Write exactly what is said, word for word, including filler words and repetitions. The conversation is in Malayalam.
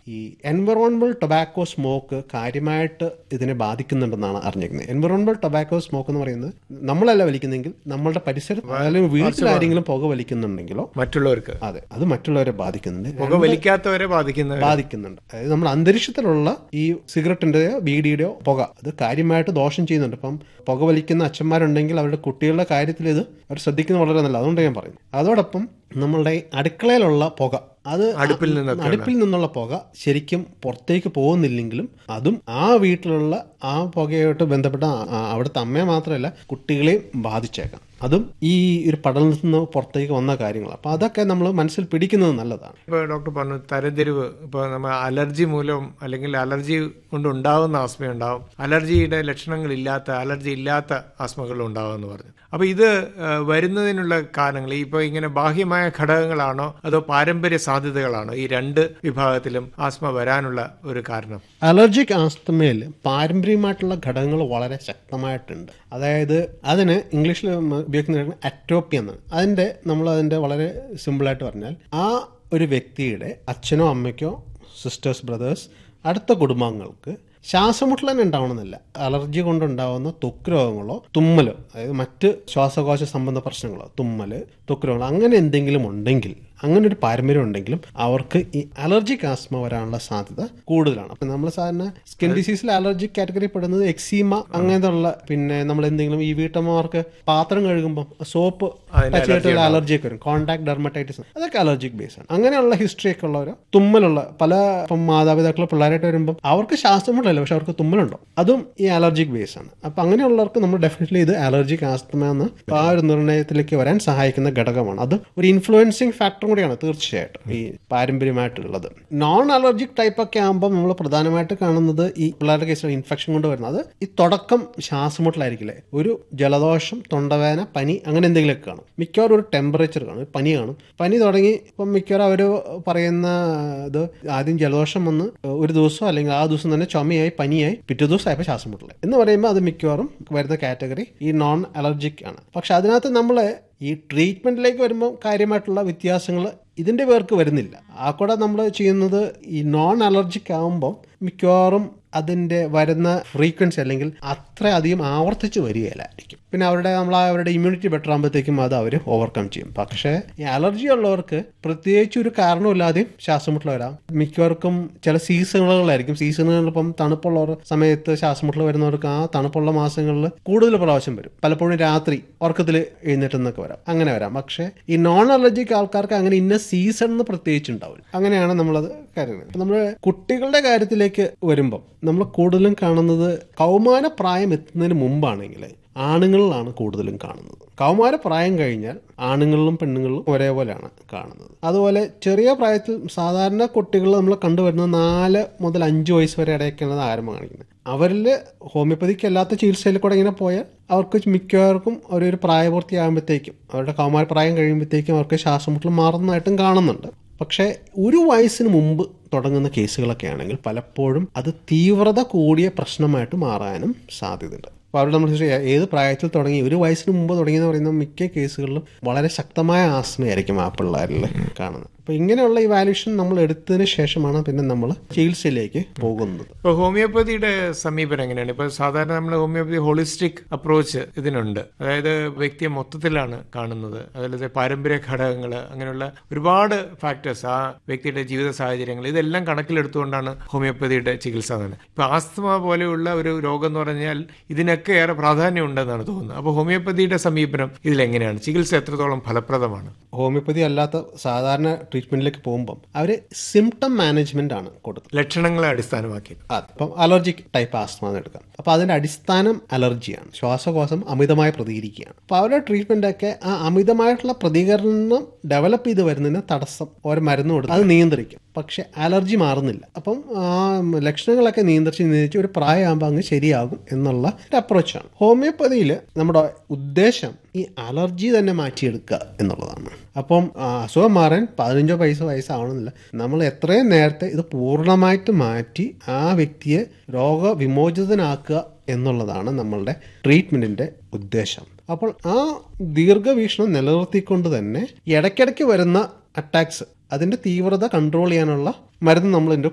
ഈ എൻവറോൺമെന്റൽ ടൊബാക്കോ സ്മോക്ക് കാര്യമായിട്ട് ഇതിനെ ബാധിക്കുന്നുണ്ടെന്നാണ് അറിഞ്ഞിരിക്കുന്നത്. എൻവറോൺമെന്റൽ ടൊബാക്കോ സ്മോക്ക് എന്ന് പറയുന്നത് നമ്മളല്ല വലിക്കുന്നെങ്കിൽ നമ്മളുടെ പരിസരത്ത് അല്ലെങ്കിൽ വീട്ടിൽ ആരെങ്കിലും പുക വലിക്കുന്നുണ്ടെങ്കിലോ മറ്റുള്ളവർക്ക്, അതെ, അത് മറ്റുള്ളവരെ ബാധിക്കുന്നുണ്ട്. പുക വലിക്കാത്തവരെ ബാധിക്കുന്നുണ്ട്. അതായത് നമ്മൾ അന്തരീക്ഷത്തിലുള്ള ഈ സിഗരറ്റിന്റെയോ ബീഡിയുടെയോ പുക അത് കാര്യമായിട്ട് ദോഷം ചെയ്യുന്നുണ്ട്. ഇപ്പം പുക വലിക്കുന്ന അച്ഛന്മാരുണ്ടെങ്കിൽ അവരുടെ കുട്ടികളുടെ കാര്യത്തിൽ ഇത് അവർ ശ്രദ്ധിക്കുന്നത് വളരെ നല്ല. അതുകൊണ്ട് ഞാൻ പറയും. അതോടൊപ്പം നമ്മളുടെ അടുക്കളയിലുള്ള പുക, അത് അടുപ്പിൽ അടുപ്പിൽ നിന്നുള്ള പുക ശരിക്കും പുറത്തേക്ക് പോകുന്നില്ലെങ്കിലും അതും ആ വീട്ടിലുള്ള ആ പുകയായിട്ട് ബന്ധപ്പെട്ട അവിടുത്തെ അമ്മയെ മാത്രമല്ല കുട്ടികളെയും ബാധിച്ചേക്കാം. അതും ഈ ഒരു പഠനത്തിൽ നിന്ന് പുറത്തേക്ക് വന്ന കാര്യങ്ങളാണ്. അപ്പോൾ അതൊക്കെ നമ്മൾ മനസ്സിൽ പിടിക്കുന്നത് നല്ലതാണ്. ഇപ്പോൾ ഡോക്ടർ പറഞ്ഞു തരംതിരിവ്, ഇപ്പോൾ നമ്മൾ അലർജി മൂലം അല്ലെങ്കിൽ അലർജി കൊണ്ട് ഉണ്ടാകുന്ന ആസ്മ ഉണ്ടാവും, അലർജിയുടെ ലക്ഷണങ്ങളില്ലാത്ത അലർജി ഇല്ലാത്ത ആസ്മകളും ഉണ്ടാകുമെന്ന് പറഞ്ഞു. അപ്പോൾ ഇത് വരുന്നതിനുള്ള കാരണങ്ങൾ ഇപ്പോൾ ഇങ്ങനെ ബാഹ്യമായ ഘടകങ്ങളാണോ അതോ പാരമ്പര്യ സാധ്യതകളാണോ ഈ രണ്ട് വിഭാഗത്തിലും ആസ്മ വരാനുള്ള ഒരു കാരണം? അലർജിക് ആസ്തമയിൽ പാരമ്പര്യമായിട്ടുള്ള ഘടകങ്ങൾ വളരെ ശക്തമായിട്ടുണ്ട്. അതായത് അതിന് ഇംഗ്ലീഷിൽ ഉപയോഗിക്കുന്ന അറ്റോപ്പി എന്നാണ്. അതിൻ്റെ നമ്മൾ അതിൻ്റെ വളരെ സിമ്പിളായിട്ട് പറഞ്ഞാൽ ആ ഒരു വ്യക്തിയുടെ അച്ഛനോ അമ്മയ്ക്കോ സിസ്റ്റേഴ്സ് ബ്രദേഴ്സ് അടുത്ത കുടുംബാംഗങ്ങൾക്ക് ശ്വാസമുട്ടൽ തന്നെ ഉണ്ടാവണമെന്നില്ല. അലർജി കൊണ്ടുണ്ടാവുന്ന ത്വക്ക് രോഗങ്ങളോ തുമ്മലോ, അതായത് മറ്റ് ശ്വാസകോശ സംബന്ധ പ്രശ്നങ്ങളോ, തുമ്മല്, ത്വക്ക് രോഗങ്ങളോ അങ്ങനെ എന്തെങ്കിലും ഉണ്ടെങ്കിൽ, അങ്ങനെ ഒരു പാരമ്പര്യം ഉണ്ടെങ്കിലും അവർക്ക് ഈ അലർജിക് ആസ്മ വരാനുള്ള സാധ്യത കൂടുതലാണ്. അപ്പം നമ്മൾ സാധാരണ സ്കിൻ ഡിസീസിൽ അലർജിക് കാറ്റഗറി പെടുന്നത് എക്സീമ അങ്ങനത്തെ ഉള്ള, പിന്നെ നമ്മൾ എന്തെങ്കിലും ഈ വീട്ടമ്മമാർക്ക് പാത്രം കഴുകുമ്പോൾ സോപ്പ് ടച്ച് ചെയ്തിട്ടുള്ള അലർജിയൊക്കെ വരും, കോൺടാക്ട് ഡെർമറ്റൈറ്റിസ്, അതൊക്കെ അലർജിക് ബേസ് ആണ്. അങ്ങനെയുള്ള ഹിസ്റ്ററി ഒക്കെ ഉള്ളവരോ തുമ്മലുള്ള പല ഇപ്പം മാതാപിതാക്കൾ പിള്ളേരായിട്ട് വരുമ്പോൾ അവർക്ക് ശ്വാസമുട്ടലല്ല പക്ഷെ അവർക്ക് തുമ്മലുണ്ടോ, അതും ഈ അലർജിക് ബേസ് ആണ്. അപ്പം അങ്ങനെയുള്ളവർക്ക് നമ്മൾ ഡെഫിനറ്റ്ലി ഇത് അലർജിക് ആസ്തമ എന്ന് ആ ഒരു നിർണ്ണയത്തിലേക്ക് വരാൻ സഹായിക്കുന്ന ഘടകമാണ്. അത് ഒരു ഇൻഫ്ലുവൻസിങ് ഫാക്ടർ കൂടിയാണ് തീർച്ചയായിട്ടും ഈ പാരമ്പര്യമായിട്ടുള്ളത്. നോൺ അലർജിക് ടൈപ്പ് ഒക്കെ ആകുമ്പോൾ നമ്മൾ പ്രധാനമായിട്ട് കാണുന്നത് ഈ പിള്ളേരുടെ കേസിൽ ഇൻഫെക്ഷൻ കൊണ്ട് വരുന്നത് ഈ തുടക്കം ശ്വാസമുട്ടലായിരിക്കില്ലേ, ഒരു ജലദോഷം, തൊണ്ടവേദന, പനി അങ്ങനെ എന്തെങ്കിലുമൊക്കെ കാണും. മിക്കവാറും ഒരു ടെമ്പറേച്ചർ കാണും, പനി കാണും. പനി തുടങ്ങി ഇപ്പം മിക്കവാറും അവർ പറയുന്ന ഇത് ആദ്യം ജലദോഷം വന്ന് ഒരു ദിവസം അല്ലെങ്കിൽ ആ ദിവസം തന്നെ ചുമയായി, പനിയായി, പിറ്റേ ദിവസം ആയപ്പോൾ ശ്വാസം മുട്ടലായി എന്ന് പറയുമ്പോൾ അത് മിക്കവാറും വരുന്ന കാറ്റഗറി ഈ നോൺ അലർജിക് ആണ്. പക്ഷെ അതിനകത്ത് നമ്മൾ ഈ ട്രീറ്റ്മെന്റിലേക്ക് വരുമ്പോൾ കാര്യമായിട്ടുള്ള വ്യത്യാസങ്ങൾ ഇതിന്റെ പേർക്ക് വരുന്നില്ല. ആ കൂടെ നമ്മൾ ചെയ്യുന്നത് ഈ നോൺ അലർജിക് ആകുമ്പോൾ മിക്കവാറും അതിൻ്റെ വരുന്ന ഫ്രീക്വൻസി അല്ലെങ്കിൽ അത്ര അധികം ആവർത്തിച്ച് വരികയില്ലായിരിക്കും. പിന്നെ അവരുടെ നമ്മൾ അവരുടെ ഇമ്മ്യൂണിറ്റി ബെറ്റർ ആകുമ്പോഴത്തേക്കും അത് അവർ ഓവർകം ചെയ്യും. പക്ഷേ ഈ അലർജി ഉള്ളവർക്ക് പ്രത്യേകിച്ച് ഒരു കാരണമില്ലാതെയും ശ്വാസമുട്ടൽ വരാം. മിക്കവർക്കും ചില സീസണുകളായിരിക്കും. സീസണുകളിൽ ഇപ്പം തണുപ്പുള്ള സമയത്ത് ശ്വാസമുട്ടൽ വരുന്നവർക്ക് ആ തണുപ്പുള്ള മാസങ്ങളിൽ കൂടുതൽ പ്രാവശ്യം വരും. പലപ്പോഴും രാത്രി ഉറക്കത്തിൽ എഴുന്നേറ്റെന്നൊക്കെ വരാം, അങ്ങനെ വരാം. പക്ഷേ ഈ നോൺ അലർജിക് ആൾക്കാർക്ക് അങ്ങനെ ഇന്ന സീസൺ എന്ന് പ്രത്യേകിച്ച് ഉണ്ടാവില്ല. അങ്ങനെയാണ് നമ്മളത് കാര്യങ്ങൾ. ഇപ്പം നമ്മൾ കുട്ടികളുടെ കാര്യത്തിലേക്ക് വരുമ്പം നമ്മൾ കൂടുതലും കാണുന്നത് കൗമാര പ്രായം എത്തുന്നതിന് മുമ്പാണെങ്കിൽ ആണുങ്ങളിലാണ് കൂടുതലും കാണുന്നത്. കൗമാര പ്രായം കഴിഞ്ഞാൽ ആണുങ്ങളിലും പെണ്ണുങ്ങളിലും ഒരേപോലെയാണ് കാണുന്നത്. അതുപോലെ ചെറിയ പ്രായത്തിൽ സാധാരണ കുട്ടികൾ നമ്മൾ കണ്ടുവരുന്നത് നാല് മുതൽ അഞ്ച് വയസ്സ് വരെ ഇടയ്ക്കാണ് ആരംഭം കാണിക്കുന്നത്. അവരിൽ ഹോമിയോപ്പതിക്ക് അല്ലാത്ത ചികിത്സയിൽ കൂടെ ഇങ്ങനെ പോയാൽ അവർക്ക് മിക്കവർക്കും ഒരു പ്രായപൂർത്തിയാകുമ്പോഴത്തേക്കും അവരുടെ കൗമാര പ്രായം കഴിയുമ്പോഴത്തേക്കും അവർക്ക് ശ്വാസമുട്ടൽ മാറുന്നതായിട്ടും കാണുന്നുണ്ട്. പക്ഷേ ഒരു വയസ്സിന് മുമ്പ് തുടങ്ങുന്ന കേസുകളൊക്കെ ആണെങ്കിൽ പലപ്പോഴും അത് തീവ്രത കൂടിയ പ്രശ്നമായിട്ട് മാറാനും സാധ്യതയുണ്ട്. അപ്പോൾ അവരുടെ നമ്മൾ ഏത് പ്രായത്തിൽ തുടങ്ങി ഒരു വയസ്സിന് മുമ്പ് തുടങ്ങിയെന്ന് പറയുന്ന മിക്ക കേസുകളിലും വളരെ ശക്തമായ ആസ്മയായിരിക്കും ആ പിള്ളേരിൽ കാണുന്നത്. അപ്പോൾ ഇങ്ങനെയുള്ള ഇവാലുവേഷൻ നമ്മൾ എടുത്തതിന് ശേഷമാണ് പിന്നെ നമ്മൾ ചികിത്സയിലേക്ക് പോകുന്നത്. ഇപ്പോൾ ഹോമിയോപ്പതിയുടെ സമീപനം എങ്ങനെയാണ്? ഇപ്പോൾ സാധാരണ നമ്മൾ ഹോമിയോപ്പതി ഹോളിസ്റ്റിക് അപ്രോച്ച് ഇതിനുണ്ട്. അതായത് വ്യക്തിയെ മൊത്തത്തിലാണ് കാണുന്നത്. അതുപോലെ പാരമ്പര്യ ഘടകങ്ങൾ, അങ്ങനെയുള്ള ഒരുപാട് ഫാക്ടേഴ്സ്, ആ വ്യക്തിയുടെ ജീവിത സാഹചര്യങ്ങൾ, ഇതെല്ലാം കണക്കിലെടുത്തുകൊണ്ടാണ് ഹോമിയോപ്പതിയുടെ ചികിത്സ തന്നെ. ഇപ്പോൾ ആസ്തമ പോലെയുള്ള ഒരു രോഗം എന്ന് പറഞ്ഞാൽ ഇതിനൊക്കെ ഏറെ പ്രാധാന്യം ഉണ്ടെന്നാണ് തോന്നുന്നത്. അപ്പോൾ ഹോമിയോപ്പതിയുടെ സമീപനം ഇതിലെങ്ങനെയാണ്? ചികിത്സ എത്രത്തോളം ഫലപ്രദമാണ്? ഹോമിയോപ്പതി അല്ലാത്ത സാധാരണ ട്രീറ്റ്മെന്റിലേക്ക് പോകുമ്പം അവർ സിംറ്റം മാനേജ്മെന്റ് ആണ് കൊടുക്കുന്നത്, ലക്ഷണങ്ങളെ അടിസ്ഥാനമാക്കി. അപ്പം അലർജിക് ടൈപ്പ് ആസ്മ എന്ന് എടുക്കാം. അപ്പോൾ അതിന്റെ അടിസ്ഥാനം അലർജിയാണ്, ശ്വാസകോശം അമിതമായി പ്രതികരിക്കുകയാണ്. അപ്പോൾ അവരുടെ ട്രീറ്റ്മെന്റ് ഒക്കെ ആ അമിതമായിട്ടുള്ള പ്രതികരണം ഡെവലപ്പ് ചെയ്ത് വരുന്നതിന് തടസ്സം ഓരോ മരുന്ന് കൊടുത്ത് അത് നിയന്ത്രിക്കും. പക്ഷെ അലർജി മാറുന്നില്ല. അപ്പം ആ ലക്ഷണങ്ങളൊക്കെ നിയന്ത്രിച്ച് നിയന്ത്രിച്ച് ഒരു പ്രായമാകുമ്പോൾ അങ്ങ് ശരിയാകും എന്നുള്ള ഒരു അപ്രോച്ചാണ്. ഹോമിയോപ്പതിയിൽ നമ്മുടെ ഉദ്ദേശം ഈ അലർജി തന്നെ മാറ്റിയെടുക്കുക എന്നുള്ളതാണ്. അപ്പം അസുഖം മാറാൻ പതിനഞ്ചോ പൈസ വയസ്സാവണമെന്നില്ല. നമ്മൾ എത്രയും നേരത്തെ ഇത് പൂർണ്ണമായിട്ട് മാറ്റി ആ വ്യക്തിയെ രോഗവിമോചിതനാക്കുക എന്നുള്ളതാണ് നമ്മളുടെ ട്രീറ്റ്മെന്റിന്റെ ഉദ്ദേശം. അപ്പോൾ ആ ദീർഘവീക്ഷണം നിലനിർത്തിക്കൊണ്ട് തന്നെ ഇടയ്ക്കിടയ്ക്ക് വരുന്ന അറ്റാക്സ് അതിന്റെ തീവ്രത കൺട്രോൾ ചെയ്യാനുള്ള മരുന്ന് നമ്മൾ